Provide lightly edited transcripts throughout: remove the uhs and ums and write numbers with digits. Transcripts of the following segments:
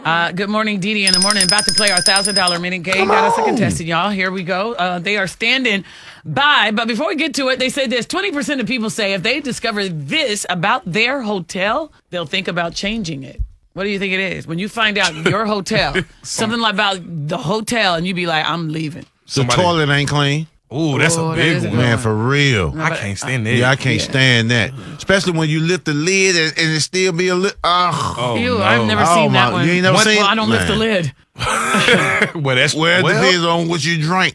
Good morning, Dee in the morning. About to play our $1,000 minute game. Got us a contestant, y'all. Here we go. They are standing by. But before we get to it, they say this 20% of people say if they discover this about their hotel, they'll think about changing it. What do you think it is? When you find out your hotel, something like about the hotel, and you be like, I'm leaving. The toilet ain't clean. Ooh, that's a big one. Man, for real. I can't stand that. Yeah, I can't stand that. Especially when you lift the lid and it still be a lid. Oh, Ew, no. I've never seen that one. You ain't never seen it? Well, I don't lift the lid. Well, that's Well, it depends on what you drink.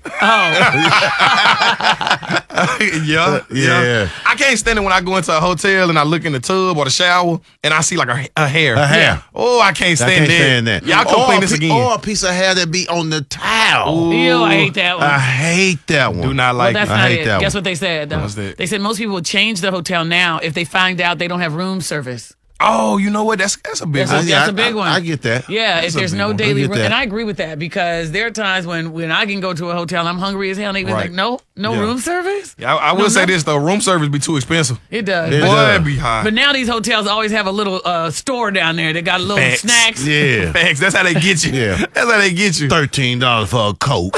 Yeah. I can't stand it when I go into a hotel and I look in the tub or the shower and I see like a hair. A hair. Oh, I can't stand that. Y'all come clean this again. Or a piece of hair that be on the towel. Ew, I hate that one. I hate that one. Do not like That's it. not I hate it. that Guess one. what they said, though? What's that? They said most people will change the hotel now if they find out they don't have room service. Oh, you know what? That's a big one. That's a big one. I get that. Yeah, if a there's big no one. daily I get room. that. And I agree with that because there are times when I can go to a hotel and I'm hungry as hell and they be Right. like, no Yeah. room service? Yeah, I will say this, though. Room service be too expensive. It does. It Boy, does. it be high. But now these hotels always have a little store down there. They got little Facts. snacks. Yeah. Facts. That's how they get you. Yeah. That's how they get you. $13 for a Coke.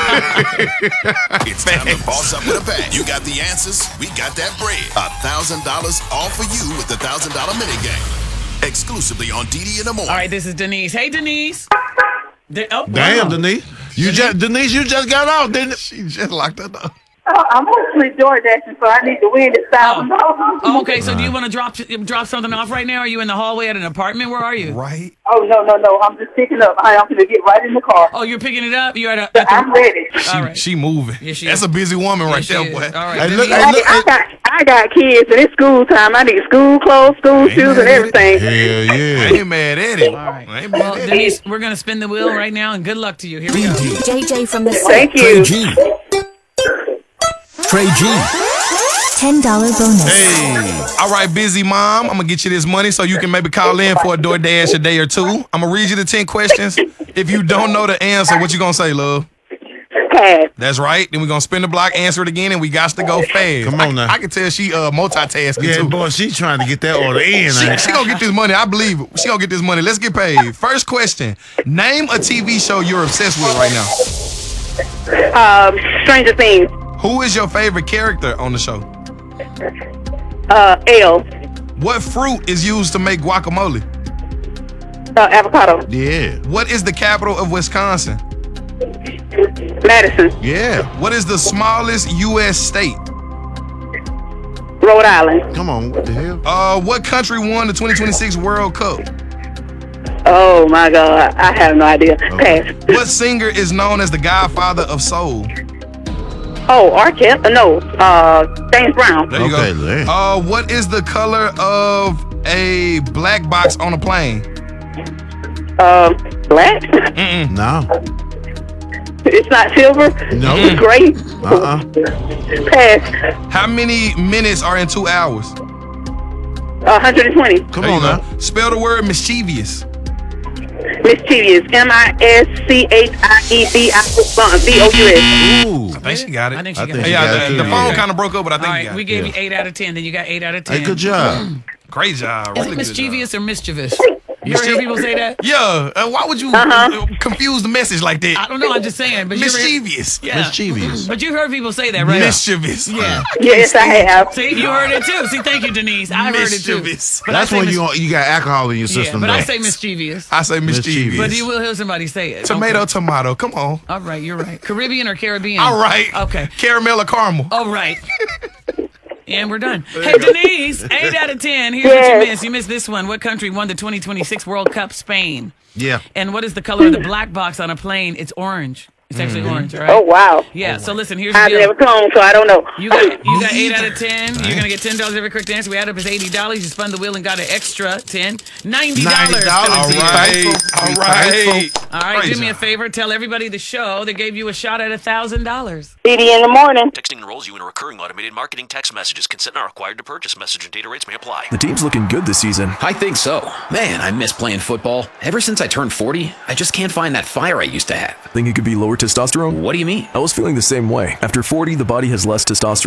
It's time to boss up with a bag. You got the answers, we got that bread. $1,000 all for you with the $1,000 minute game. Exclusively on DD in the morning. All right, this is Denise. Hey, Denise. Damn, wow. Denise. You just got off, didn't it? She just locked her door. I'm actually door dashing, so I need to win this $1,000. Oh, okay, so do you want to drop something off right now? Are you in the hallway at an apartment? Where are you? Right? Oh, no. I'm just picking up. I'm going to get right in the car. Oh, you're picking it up? You're at I'm ready. All right. She moving. Yeah, she That's is. a busy woman right she there, is. boy. All right. Hey, look, Denise. I got kids, and it's school time. I need school clothes, school shoes, and everything. Hell I yeah. ain't mad at it. All right. I ain't mad Well, at it. Denise, we're going to spin the wheel right now, and good luck to you. Here we go. JJ from the Thank set. you. G. Trey G. $10 bonus. Hey. All right, busy mom. I'm going to get you this money so you can maybe call in for a DoorDash a day or two. I'm going to read you the 10 questions. If you don't know the answer, what you going to say, love? Pass. That's right. Then we're going to spin the block, answer it again, and we got to go fast. Come on now. I can tell she multitasking, Yeah, too. boy, she trying to get that order in. ain't She gonna get this money. I believe it. She gonna get this money. Let's get paid. First question. Name a TV show you're obsessed with right now. Stranger Things. Who is your favorite character on the show? L. What fruit is used to make guacamole? Avocado. Yeah. What is the capital of Wisconsin? Madison. Yeah. What is the smallest U.S. state? Rhode Island. Come on. What the hell? What country won the 2026 World Cup? Oh, my God. I have no idea. Pass. What singer is known as the godfather of soul? Oh, No. James Brown. There you Okay, go. man. What is the color of a black box on a plane? Black. No. It's not silver. No. It's gray. Pass. How many minutes are in 2 hours? 120. Come There on you go. now. Spell the word mischievous. Mischievous. MISCHIEVOUS. Ooh. I think she got it. I think she I got think it. she got it too, the phone yeah. kind of broke up, but I think All you right, got we it. gave you 8 out of 10, then you got 8 out of 10. Hey, good job. Great job. Is Really it good mischievous or mischievous? You ever hear people say that? job. Yeah. Why would you confuse the message like I that? don't know, I'm just saying. But you ever- Mischievous. Yeah. Mischievous. But you heard people say that, right? Mischievous. Yeah. Yes, I have. See, you heard it too. See, thank you, Denise. I heard it too. Mischievous. But That's I say when you got alcohol in your Yeah, system. but though. I say mischievous. I say mischievous. But you will hear somebody say it. Tomato, Okay. tomato. Come on. All right, you're right. Caribbean or Caribbean? All right. Okay. Caramel or caramel? All right. And we're done. Hey, Denise, 8 out of 10. Here's what you missed. You missed this one. What country won the 2026 World Cup? Spain. Yeah. And what is the color of the black box on a plane? It's orange. It's actually orange, all right? Oh, wow. Yeah, so listen, here's the I've deal. never flown, so I don't know. You got 8 out of 10. You're gonna get $10 every correct answer. We add up as $80. You spun the wheel and got an extra 10. $90. $90. All right. All right. All right, Great do me a job. favor. Tell everybody the show that gave you a shot at $1,000. DD in the morning. Texting enrolls you in a recurring automated marketing text messages. Consent not required to purchase. Message and data rates may apply. The team's looking good this season. I think so. Man, I miss playing football. Ever since I turned 40, I just can't find that fire I used to have. Think it could be lower testosterone? What do you mean? I was feeling the same way. After 40, the body has less testosterone.